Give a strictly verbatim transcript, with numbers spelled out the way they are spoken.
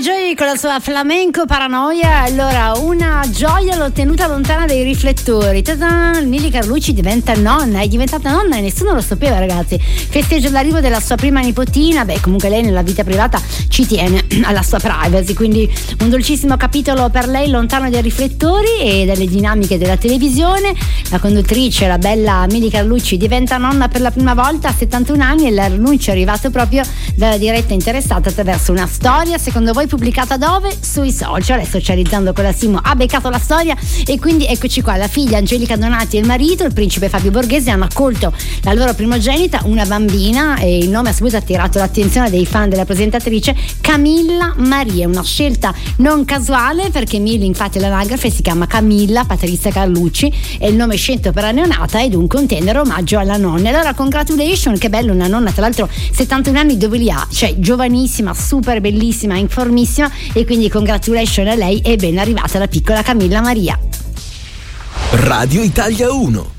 Joy con la sua flamenco paranoia. Allora, una gioia l'ho tenuta lontana dai riflettori. Ta-da! Mili Carlucci diventa nonna, è diventata nonna e nessuno lo sapeva, ragazzi. Festeggia l'arrivo della sua prima nipotina. Beh, comunque lei nella vita privata ci tiene alla sua privacy, quindi un dolcissimo capitolo per lei lontano dai riflettori e dalle dinamiche della televisione. La conduttrice, la bella Mili Carlucci, diventa nonna per la prima volta a settantuno anni e l'annuncio è arrivato proprio dalla diretta interessata attraverso una storia, secondo voi pubblicata dove? Sui social. E Socializzando con la Simo ha beccato la storia e quindi eccoci qua, la figlia Angelica Donati e il marito, il principe Fabio Borghese, hanno accolto la loro primogenita, una bambina, e il nome ha subito attirato l'attenzione dei fan della presentatrice, Camilla Maria. Una scelta non casuale perché Milly, infatti l'anagrafe si chiama Camilla Patrizia Carlucci, è il nome scelto per la neonata e dunque un tenero omaggio alla nonna. E allora congratulations, che bello, una nonna tra l'altro settantuno anni, dove li ha? Cioè giovanissima, super bellissima, informissima, e quindi congratulations a lei e ben arrivata la piccola Camilla Maria. Radio Italia uno.